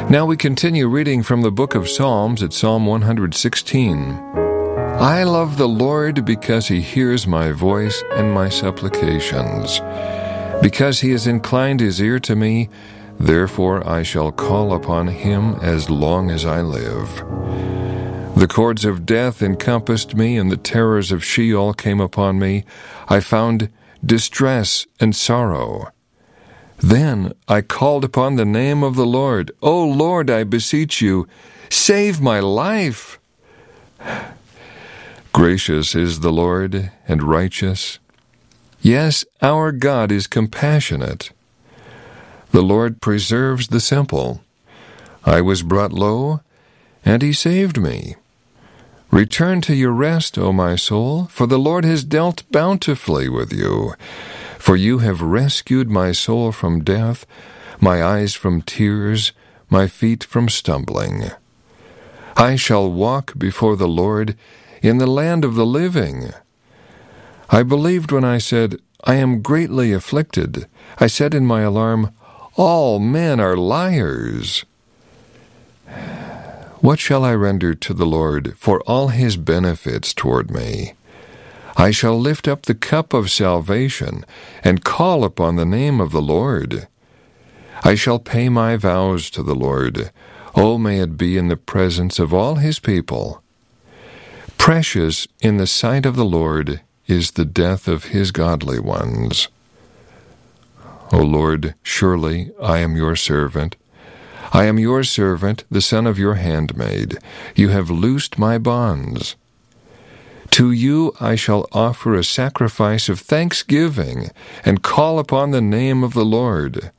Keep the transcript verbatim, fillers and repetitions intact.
Now we continue reading from the book of Psalms at Psalm one hundred sixteen. I love the Lord because he hears my voice and my supplications. Because he has inclined his ear to me, therefore I shall call upon him as long as I live. The cords of death encompassed me, and the terrors of Sheol came upon me. I found distress and sorrow. Then I called upon the name of the Lord. O Lord, I beseech you, save my life. Gracious is the Lord, and righteous. Yes, our God is compassionate. The Lord preserves the simple. I was brought low, and he saved me. Return to your rest, O my soul, for the Lord has dealt bountifully with you. For you have rescued my soul from death, my eyes from tears, my feet from stumbling. I shall walk before the Lord in the land of the living. I believed when I said, I am greatly afflicted. I said in my alarm, all men are liars. What shall I render to the Lord for all his benefits toward me? I shall lift up the cup of salvation and call upon the name of the Lord. I shall pay my vows to the Lord. Oh, may it be in the presence of all his people. Precious in the sight of the Lord is the death of his godly ones. O Lord, surely I am your servant. I am your servant, the son of your handmaid. You have loosed my bonds. To you I shall offer a sacrifice of thanksgiving and call upon the name of the Lord.